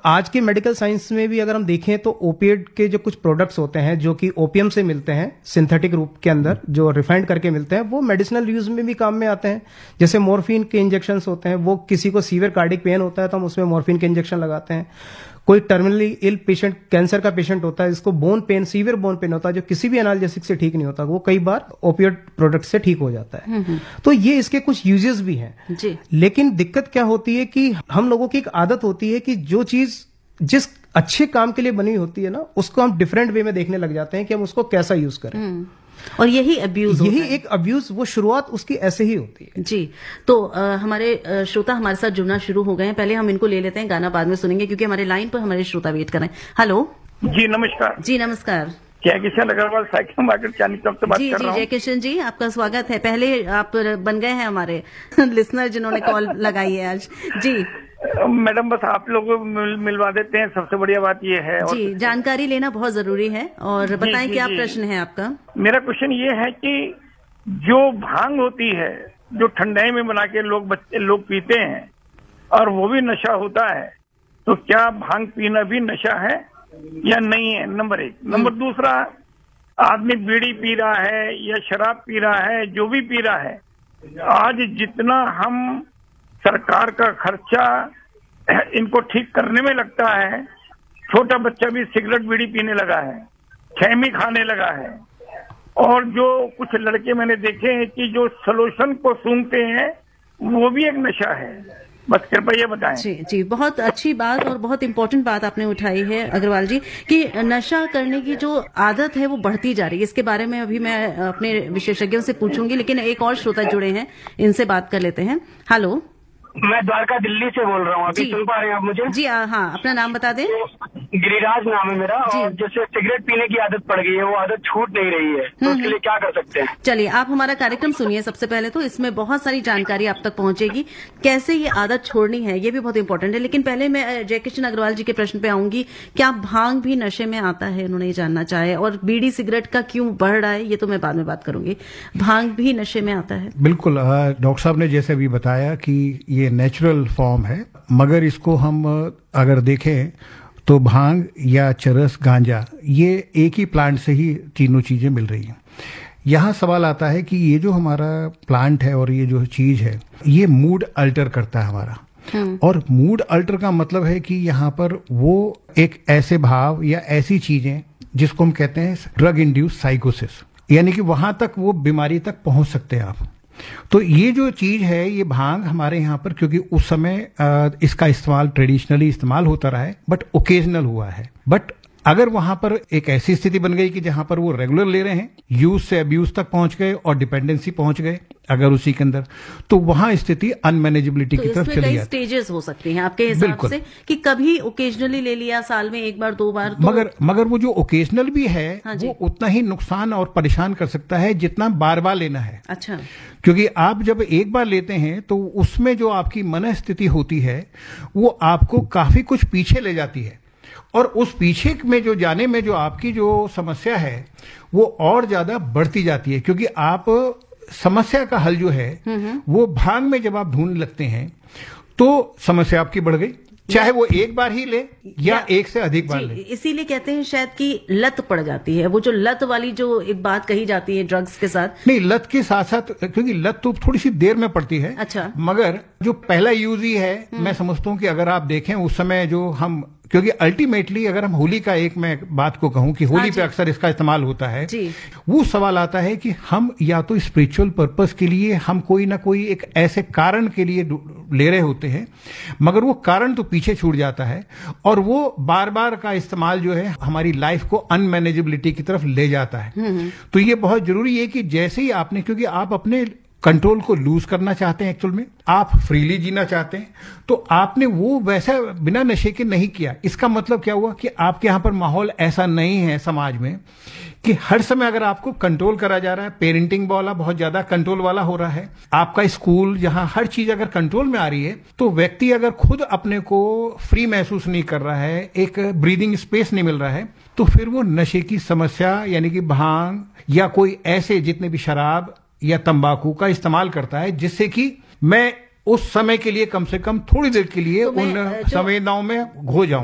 आज के medical science में भी अगर हम देखें तो ओपिएट के जो कुछ प्रोडक्ट्स होते हैं जो कि ओपियम से मिलते हैं सिंथेटिक रूप के अंदर, जो रिफाइंड करके मिलते हैं, वो मेडिसिनल यूज में भी काम में आते हैं। जैसे मॉर्फिन के इंजेक्शंस होते हैं, वो किसी को सीवियर कार्डिक पेन होता है तो हम उसमें मॉर्फिन के इंजेक्शन लगाते हैं। कोई टर्मिनली इल पेशेंट, कैंसर का पेशेंट होता है, जिसको bone pen, severe bone pen होता है, जो किसी भी एनाल्जेसिक से ठीक नहीं होता, वो कई बार ओपिएट प्रोडक्ट से ठीक हो जाता है। तो ये इसके कुछ यूजेस भी हैं जी। लेकिन दिक्कत क्या होती है कि हम लोगों की एक आदत होती है कि जो चीज जिस अच्छे काम के लिए बनी होती है ना, उसको हम डिफरेंट वे में देखने लग जाते हैं कि हम उसको कैसा यूज करें। और यही अब्यूज, यही एक अब्यूज, वो शुरुआत उसकी ऐसे ही होती है जी। तो हमारे श्रोता हमारे साथ जुड़ना शुरू हो गए हैं। पहले हम इनको ले लेते हैं, गाना बाद में सुनेंगे क्योंकि हमारे लाइन पर हमारे श्रोता वेट कर रहे हैं। हेलो जी नमस्कार। जी नमस्कार। जय किशन अग्रवाल, साइकिल मार्केट चांदनी चौक से बात कर रहा हूँ। जय किशन जी, आपका स्वागत है। पहले आप बन गए हैं हमारे लिसनर जिन्होंने कॉल लगाई है आज जी। मैडम बस आप लोग मिलवा देते हैं, सबसे बढ़िया बात ये है। जी, जानकारी लेना बहुत जरूरी है। और बताएं क्या प्रश्न है आपका? मेरा क्वेश्चन ये है कि जो भांग होती है, जो ठंडाई में बना के लोग पीते हैं और वो भी नशा होता है, तो क्या भांग पीना भी नशा है या नहीं है? नंबर एक। नंबर दूसरा, आदमी बीड़ी पी रहा है या शराब पी रहा है, जो भी पी रहा है, आज जितना हम सरकार का खर्चा इनको ठीक करने में लगता है, छोटा बच्चा भी सिगरेट बीड़ी पीने लगा है, खैमी खाने लगा है। और जो कुछ लड़के मैंने देखे हैं कि जो सलोशन को सूंघते हैं, वो भी एक नशा है। बस कृपया ये बताएं। जी जी, बहुत अच्छी बात और बहुत इंपॉर्टेंट बात आपने उठाई है अग्रवाल जी कि नशा करने की जो आदत है वो बढ़ती जा रही है। इसके बारे में अभी मैं अपने विशेषज्ञों से पूछूंगी, लेकिन एक और श्रोता जुड़े हैं, इनसे बात कर लेते हैं। हेलो, मैं द्वारका दिल्ली से बोल रहा हूँ। अभी सुन पा रहे हैं आप मुझे? जी हाँ, अपना नाम बता दें। गिरिराज नाम है मेरा। और जैसे सिगरेट पीने की आदत पड़ गई है, वो आदत छूट नहीं रही है, तो उसके लिए क्या कर सकते हैं? चलिए, आप हमारा कार्यक्रम सुनिए सबसे पहले, तो इसमें बहुत सारी जानकारी आप तक पहुंचेगी कैसे ये आदत छोड़नी है, ये भी बहुत इंपॉर्टेंट है। लेकिन पहले मैं जयकिशन अग्रवाल जी के प्रश्न पे आऊंगी। क्या भांग भी नशे में आता है, उन्होंने ये जानना चाहे, और बीड़ी सिगरेट का क्यों बढ़ रहा है, ये तो मैं बाद में बात करूंगी। भांग भी नशे में आता है? बिल्कुल, डॉक्टर साहब ने जैसे अभी बताया कि ये नेचुरल फॉर्म है, मगर इसको हम अगर देखें तो भांग या चरस, गांजा, ये एक ही प्लांट से ही तीनों चीजें मिल रही हैं। यहाँ सवाल आता है कि ये जो हमारा प्लांट है और ये जो चीज है, ये मूड अल्टर करता है हमारा। और मूड अल्टर का मतलब है कि यहाँ पर वो एक ऐसे भाव या ऐसी चीजें जिसको हम कहते हैं ड्रग इंड्यूस साइकोसिस, यानी कि वहां तक वो बीमारी तक पहुंच सकते हैं आप। तो ये जो चीज है, ये भांग हमारे यहाँ पर, क्योंकि उस समय इसका इस्तेमाल ट्रेडिशनली इस्तेमाल होता रहा है, बट ओकेजनल हुआ है। बट अगर वहां पर एक ऐसी स्थिति बन गई कि जहां पर वो रेगुलर ले रहे हैं, यूज से अब्यूज तक पहुंच गए और डिपेंडेंसी पहुंच गए अगर उसी के अंदर, तो वहां स्थिति अनमैनेजेबिलिटी की तरफ चली जाती है। स्टेजेस हो सकती हैं आपके हिसाब से कि कभी ओकेजनली ले लिया, साल में एक बार दो बार, तो... मगर वो जो ओकेजनल भी है, वो उतना ही नुकसान और परेशान कर सकता है जितना बार बार लेना है। अच्छा, क्योंकि आप जब एक बार लेते हैं तो उसमें जो आपकी मनस्थिति होती है, वो आपको काफी कुछ पीछे ले जाती है, और उस पीछे में जो जाने में जो आपकी जो समस्या है, वो और ज्यादा बढ़ती जाती है। क्योंकि आप समस्या का हल जो है, वो भांग में जब आप ढूंढने लगते हैं, तो समस्या आपकी बढ़ गई, चाहे वो एक बार ही ले या एक से अधिक बार ले। इसीलिए कहते हैं शायद कि लत पड़ जाती है, वो जो लत वाली जो एक बात कही जाती है ड्रग्स के साथ। नहीं, लत के साथ साथ, क्योंकि लत तो थोड़ी सी देर में पड़ती है। अच्छा, मगर जो पहला यूज ही है, मैं समझता हूँ कि अगर आप देखें उस समय जो हम, क्योंकि अल्टीमेटली अगर हम होली का एक मैं बात को कहूं कि होली पे अक्सर इसका इस्तेमाल होता है, वो सवाल आता है कि हम या तो स्पिरिचुअल पर्पस के लिए हम कोई ना कोई एक ऐसे कारण के लिए ले रहे होते हैं, मगर वो कारण तो पीछे छूट जाता है, और वो बार बार का इस्तेमाल जो है हमारी लाइफ को अनमैनेजेबिलिटी की तरफ ले जाता है। तो ये बहुत जरूरी है कि जैसे ही आपने, क्योंकि आप अपने कंट्रोल को लूज करना चाहते हैं, एक्चुअल में आप फ्रीली जीना चाहते हैं, तो आपने वो वैसा बिना नशे के नहीं किया। इसका मतलब क्या हुआ कि आपके यहां पर माहौल ऐसा नहीं है समाज में कि हर समय अगर आपको कंट्रोल करा जा रहा है, पेरेंटिंग वाला बहुत ज्यादा कंट्रोल वाला हो रहा है, आपका स्कूल, जहां हर चीज अगर कंट्रोल में आ रही है, तो व्यक्ति अगर खुद अपने को फ्री महसूस नहीं कर रहा है, एक ब्रीदिंग स्पेस नहीं मिल रहा है, तो फिर वो नशे की समस्या, यानी कि भांग या कोई ऐसे जितने भी शराब या तंबाकू का इस्तेमाल करता है, जिससे कि मैं उस समय के लिए कम से कम थोड़ी देर के लिए उन संवेदनाओं में खो जाऊं।